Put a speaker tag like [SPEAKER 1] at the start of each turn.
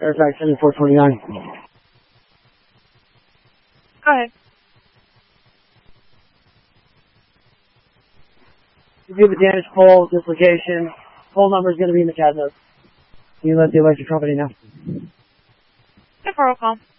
[SPEAKER 1] Airfax 7429.
[SPEAKER 2] Go ahead.
[SPEAKER 1] If you have a damaged pole, dislocation, pole number is going to be in the CAD notes. You let the electric company know.
[SPEAKER 2] Yeah, for a call.